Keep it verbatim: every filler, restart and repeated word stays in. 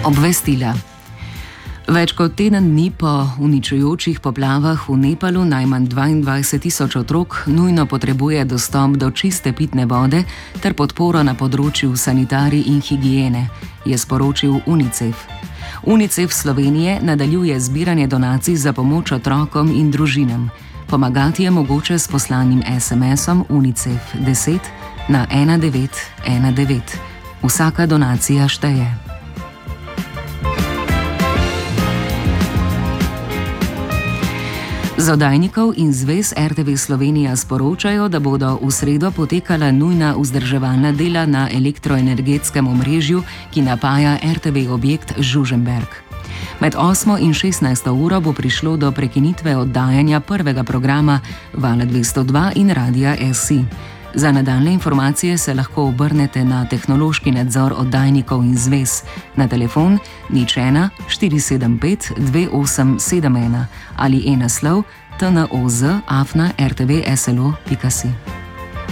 Obvestila. Več kot teden dni po uničujočih poplavah v Nepalu najmanj dvaindvajset tisoč otrok nujno potrebuje dostop do čiste pitne vode ter podporo na področju sanitarij in higiene, je sporočil UNICEF. UNICEF Slovenije nadaljuje zbiranje donacij za pomoč otrokom in družinam. Pomagati je mogoče s poslanim es em esom UNICEF deset na ena devet ena devet. Vsaka donacija šteje. Z oddajnikov in zvez er te ve Slovenija sporočajo, da bodo v sredo potekala nujna vzdrževalna dela na elektroenergetskem omrežju, ki napaja er te ve objekt Žužemberk. Med osmo in šestnajsto uro bo prišlo do prekinitve oddajanja prvega programa Vala dvesto dva in Radia es i. Za nadaljne informacije se lahko obrnete na tehnološki nadzor oddajnikov in zvez na telefon nič ena štiri sedem pet dve osem sedem ena ali e-naslov t n o z afna r t v s l o pika si.